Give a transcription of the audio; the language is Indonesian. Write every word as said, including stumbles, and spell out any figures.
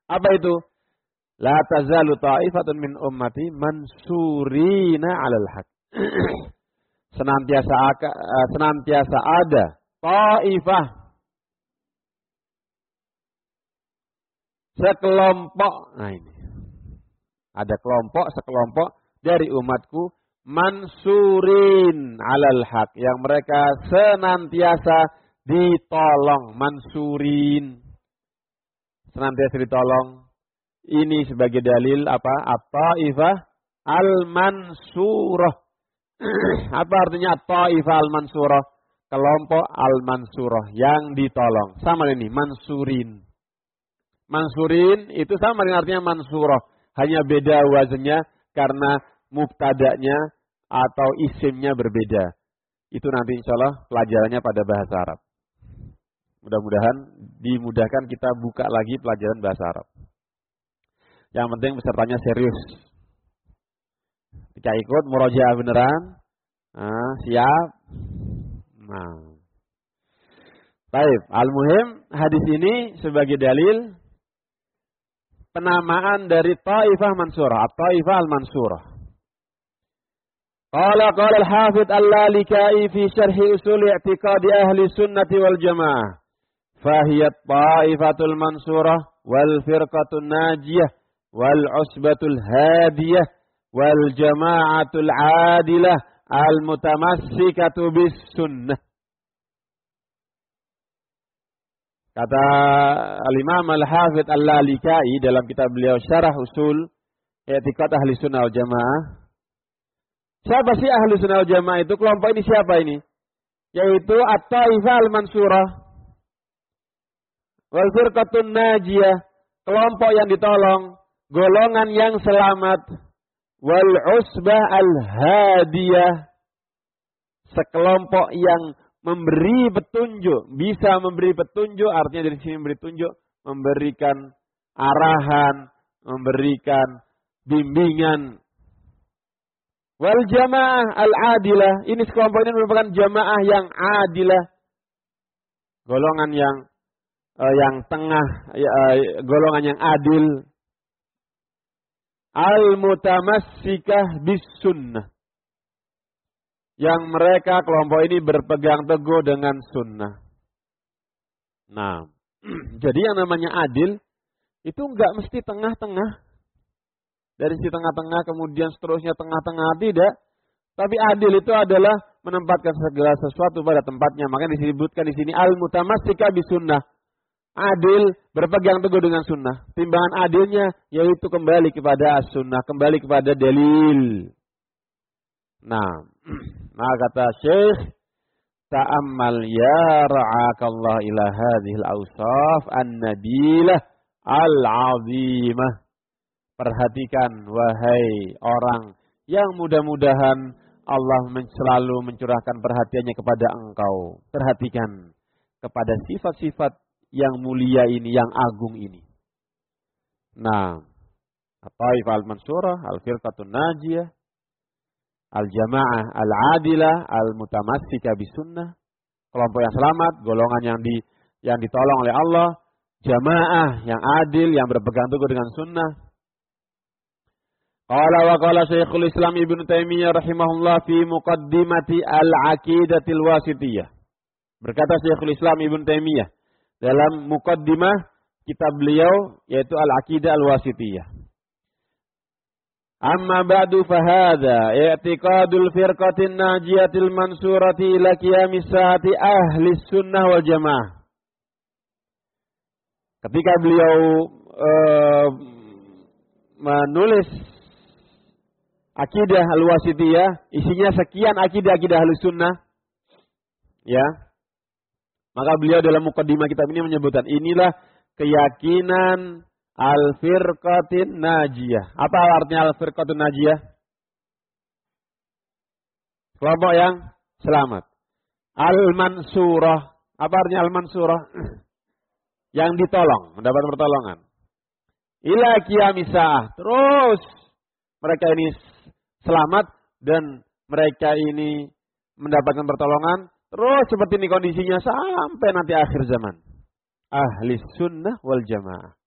Apa itu? La tazalu ta'ifatun min ummati mansurina 'alal haq. senantiasa senantiasa ada ta'ifah, sekelompok. Nah ini. Ada kelompok, sekelompok dari umatku mansurin 'alal haq, yang mereka senantiasa ditolong, mansurin. Senantiasa ditolong. Ini sebagai dalil apa? At-Taifah al-Mansurah. Apa artinya At-Taifah al-Mansurah? Kelompok al-Mansurah yang ditolong. Sama ini, Mansurin. Mansurin itu sama dengan artinya Mansurah. Hanya beda wazannya karena mubtada'nya atau isimnya berbeda. Itu nanti insya Allah pelajarannya pada bahasa Arab. Mudah-mudahan dimudahkan kita buka lagi pelajaran bahasa Arab. Yang penting pesertanya serius. Jika ikut murojaah beneran, nah, siap. Nah, baik. Al-muhim hadis ini sebagai dalil penamaan dari Taifah Mansurah, At-Taifah Al-Mansurah. Qala qala al-Hafidz Al-Lalikai fi syarh usul i'tiqadi ahli sunnati wal jamaah. Fahiyat Taifatul Mansurah wal firqatun najiyah wal usbatul hadiyah wal jama'atul adilah al mutamassikatu bis sunnah. Kata Al-Imam Al-Hafidz Al-Lalikai dalam kitab beliau Syarah Usul I'tiqad Ahli Sunnah wal Jamaah. Siapa sih Ahli Sunnah wal Jamaah itu? Kelompok ini siapa ini? Yaitu At-Taifah Al-Mansurah wal firqatun najiyah, kelompok yang ditolong, golongan yang selamat, wal usbah al-hadiyah, sekelompok yang memberi petunjuk, bisa memberi petunjuk, artinya dari sini memberi petunjuk, memberikan arahan, memberikan bimbingan. Wal jamaah al-adilah, ini sekelompok ini merupakan jamaah yang adilah, golongan yang uh, yang tengah, uh, golongan yang adil. Al-mutamassikah bis sunnah, yang mereka kelompok ini berpegang teguh dengan sunnah. Nah, jadi yang namanya adil itu enggak mesti tengah-tengah. Dari si tengah-tengah kemudian seterusnya tengah-tengah, tidak. Tapi adil itu adalah menempatkan segala sesuatu pada tempatnya. Makanya disebutkan di sini al-mutamassikah bis sunnah. Adil berpegang teguh dengan sunnah. Timbangan adilnya yaitu kembali kepada as-sunnah, kembali kepada dalil. Nah, nah kata Syekh, ta'ammal ya ra'akallah ila hadhil awsaf an-nabilah al-azimah. Perhatikan wahai orang yang mudah-mudahan Allah selalu mencurahkan perhatiannya kepada engkau. Perhatikan kepada sifat-sifat yang mulia ini, yang agung ini. Nah, At-Taifah Al-Mansurah, Al-Firqatun Najiyah, Al-Jamaah Al-Adilah, Al-Mutamassikah Bisunnah, kelompok yang selamat, golongan yang di yang ditolong oleh Allah, jamaah yang adil, yang berpegang teguh dengan sunnah. Qala wa qala Syekhul Islam Ibnu Taimiyah rahimahullah fi muqaddimati Al-Aqidatil Wasithiyah. Berkata Syekhul Islam Ibnu Taimiyah dalam muqaddimah kitab beliau yaitu Al-Aqidah Al-Wasithiyah. Amma ba'du fahadha i'tiqadul firqatin najiyatil mansurati ila qiyamis saati ahli sunnah wal jamaah. Ketika beliau uh, menulis Aqidah Al-Wasithiyah, isinya sekian akidah-akidah ahli sunnah, ya. Maka beliau dalam muqaddimah kitab ini menyebutkan inilah keyakinan al-firqatin najiyah. Apa artinya al-firqatin najiyah? Kelompok yang selamat. Al-mansurah. Apa artinya al-mansurah? Yang ditolong, mendapat pertolongan. Ila qiyamis saah. Terus mereka ini selamat dan mereka ini mendapatkan pertolongan. Terus seperti ini kondisinya sampai nanti akhir zaman. Ahli sunnah wal jamaah.